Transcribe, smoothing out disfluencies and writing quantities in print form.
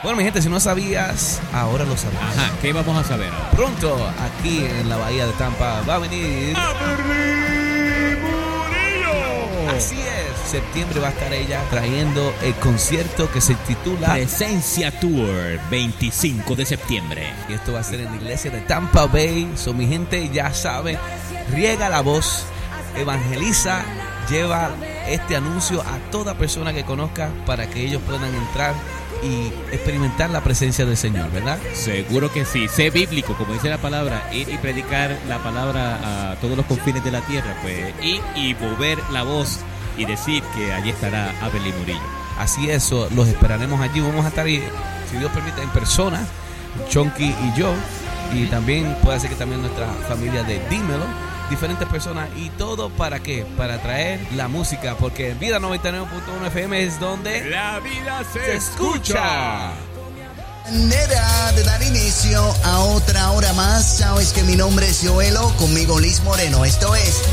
Bueno, mi gente, si no sabías, ahora lo sabes. Ajá, ¿qué vamos a saber ahora? Pronto, aquí en la Bahía de Tampa, va a venir ¡Aberli Murillo! Así es, septiembre va a estar ella trayendo el concierto que se titula Presencia Tour, 25 de septiembre. Y esto va a ser en la iglesia de Tampa Bay. So, mi gente ya sabe, riega la voz, evangeliza, lleva este anuncio a toda persona que conozca para que ellos puedan entrar y experimentar la presencia del Señor, ¿verdad? Seguro que sí. Sé bíblico, como dice la palabra, ir y predicar la palabra a todos los confines de la tierra, pues ir y mover la voz y decir que allí estará Aberli Murillo. Así es, los esperaremos allí. Vamos a estar ahí, si Dios permite, en persona, Chonky y yo, y también puede ser que también nuestra familia de Dímelo, diferentes personas, y todo ¿para qué? Para traer la música, porque en Vida 99.1 FM es donde la vida se escucha. Manera de dar inicio a otra hora más. Sabes que mi nombre es Joelo, conmigo Liz Moreno. Esto es